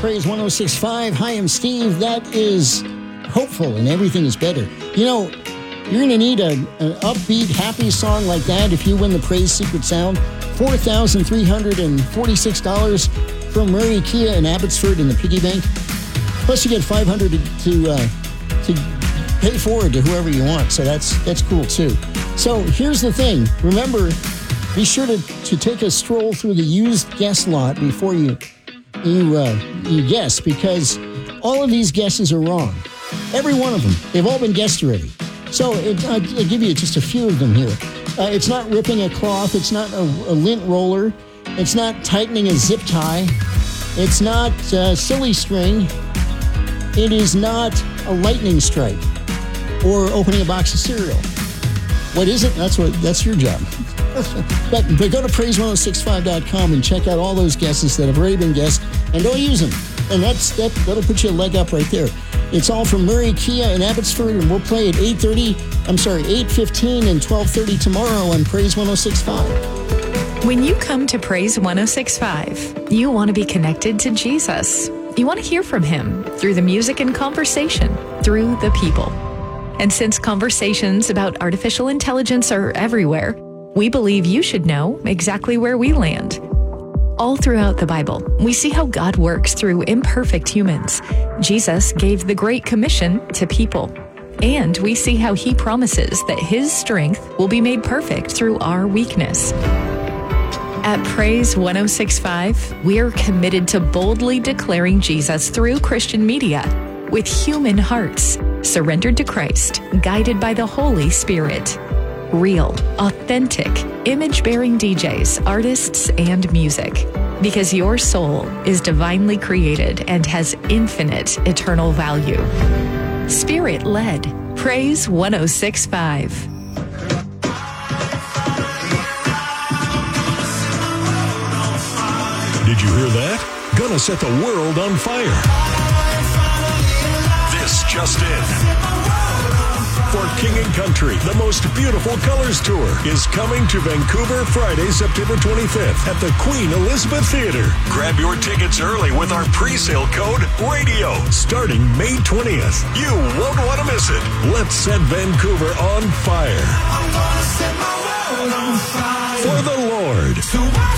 Praise 106.5. Hi, I'm Steve. That is hopeful and everything is better. You know, you're going to need an upbeat, happy song like that if you win the Praise Secret Sound. $4,346 from Murray Kia in Abbotsford in the piggy bank. Plus you get $500 to pay forward to whoever you want. So that's cool too. So here's the thing. Remember, be sure to take a stroll through the used guest lot before you guess, because all of these guesses are wrong. Every one of them. They've all been guessed already. So I'll give you just a few of them here. It's not ripping a cloth. It's not a lint roller. It's not tightening a zip tie. It's not silly string. It is not a lightning strike or opening a box of cereal. What is it? That's your job. But go to praise1065.com and check out all those guesses that have already been guessed, and don't use them. And that'll put you a leg up right there. It's all from Murray Kia in Abbotsford, and we'll play at 8:15 and 12:30 tomorrow on Praise 106.5. When you come to Praise 106.5, you want to be connected to Jesus. You want to hear from him through the music and conversation, through the people. And since conversations about artificial intelligence are everywhere, we believe you should know exactly where we land. All throughout the Bible, we see how God works through imperfect humans. Jesus gave the Great Commission to people. And we see how he promises that his strength will be made perfect through our weakness. At Praise 106.5, we are committed to boldly declaring Jesus through Christian media with human hearts, surrendered to Christ, guided by the Holy Spirit. Real, authentic, image-bearing DJs, artists, and music. Because your soul is divinely created and has infinite eternal value. Spirit-led. Praise 106.5. Did you hear that? Gonna set the world on fire. This just in. For King & Country, the most beautiful colors tour is coming to Vancouver Friday, September 25th at the Queen Elizabeth Theatre. Grab your tickets early with our pre-sale code RADIO starting May 20th. You won't want to miss it. Let's set Vancouver on fire. I'm gonna set my world on fire. For the Lord.